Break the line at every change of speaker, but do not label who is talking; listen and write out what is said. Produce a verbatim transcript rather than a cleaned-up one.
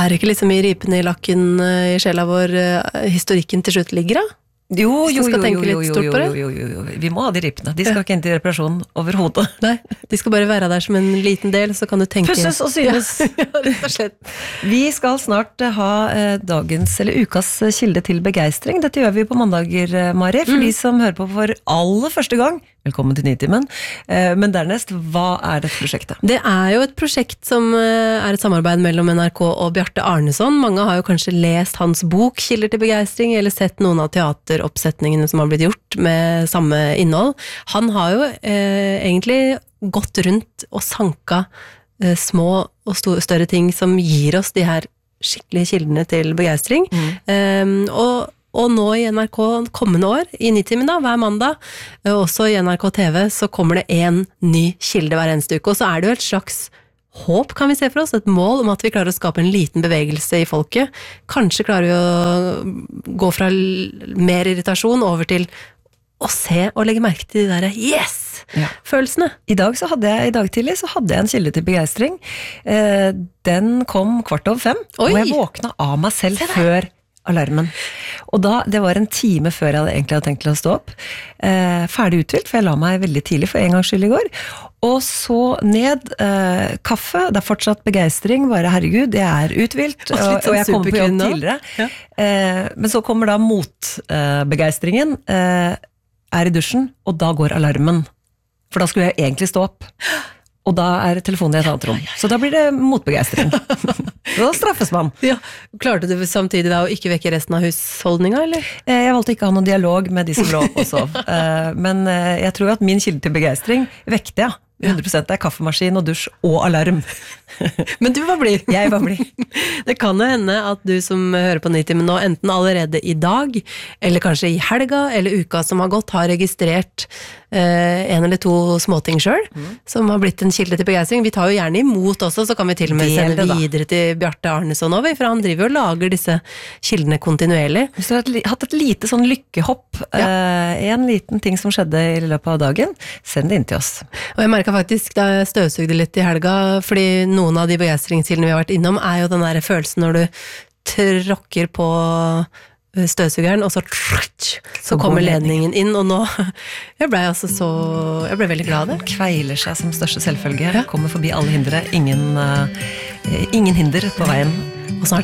Er det ikke liksom i ripene i lakken i sjela vår historikken til slutt ligger da?
Jo, jo, jo,
jo,
jo, jo, jo, jo, jo, vi må ha de ripene. De skal ja. Ikke inn til reparasjon overhodet.
Nei, de skal bare være der som en liten del, så kan du tenke...
Pusses og synes. Ja, rett og slett. Vi skal snart ha eh, dagens, eller ukas kilde til begeistring. Dette gjør vi på mandager, Mari, for mm. de som hører på for aller første gang. Velkommen til Nitimen. Eh, men dernest, hva er dette prosjektet?
Det er jo et prosjekt som er et samarbeid mellom N R K og Bjarte Arneson. Mange har jo kanskje lest hans bok, Kilder til begeistring, eller sett noen av teateroppsetningene som har blitt gjort med samme innhold. Han har jo eh, egentlig gått rundt og sanka eh, små og sto- større ting som gir oss de her skikkelige kildene til begeistring. Mm. Eh, og Og nå i N R K kommende år, i Nitimen da, hver mandag, også i N R K T V, så kommer det en ny kilde hver eneste uke. Og så er det jo et slags håp, kan vi se for oss, et mål om at vi klarer å skape en liten bevegelse i folket. Kanskje klarer vi å gå fra mer irritasjon over til å se og legge merke til de der yes-følelsene.
Ja. I dag så hadde jeg, i dag tidlig så hadde jeg en kilde til begeistring. Eh, den kom kvart over fem, Oi. Og jeg våkna av meg selv før alarmen. Og da, det var en time før jeg hadde egentlig hadde tenkt til å stå opp. Eh, ferdig uthvilt, for jeg la meg veldig tidlig for en gangs skyld i går. Og så ned, eh, kaffe, det er fortsatt begeistring, bare herregud, jeg er uthvilt, og, og, og jeg kommer på jobb tidligere. Ja. Eh, men så kommer da motbegeistringen, eh, er i dusjen, og da går alarmen. For da skulle jeg egentlig stå opp. Og da er telefonen i et annet rom. Så da blir det motbegeistring. Da straffes man.
Ja. Klarte du samtidig da å ikke vekke resten av husholdninga, eller?
Jeg valgte ikke å ha noen dialog med de som lå opp og sov. Men jeg tror at min kilde til begeistring vekte, ja. hundre prosent er kaffemaskin og dusj og alarm.
Men du var blid.
Jeg var blid.
Det kan jo hende at du som hører på Nitimen nå, enten allerede i dag, eller kanskje i helga, eller uka som har gått, har registrert eh, en eller to småting selv, mm. som har blitt en kilde til begeistring. Vi tar jo gjerne imot også, så kan vi til og med Del sende det, videre til Bjarte Arneson over, for han driver og lager disse kildene kontinuerlig.
Hvis du har hatt et lite sånn lykkehopp, ja. eh, en liten ting som skjedde i løpet av dagen, send det inn til oss.
Og jeg merket faktisk da jeg støvsugde litt i helga, fordi noen av de begeistringskildene vi har vært innom er jo den der følelsen når du tråkker på støvsugeren, og så, så kommer ledningen inn, og nå jeg ble altså så jeg ble veldig glad.
Kveiler seg som største selvfølge, ja. Kommer forbi alle hindre, ingen, uh, ingen hinder på veien.
Og snart